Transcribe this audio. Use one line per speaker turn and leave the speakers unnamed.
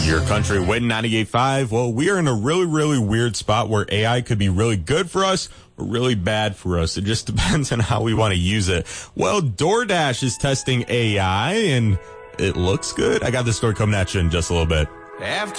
Your country win 98.5. Well, we are in a really, really weird spot where AI could be really good for us or really bad for us. It just depends on how we want to use it. Well, DoorDash is testing AI and it looks good. I got this story coming at you in just a little bit.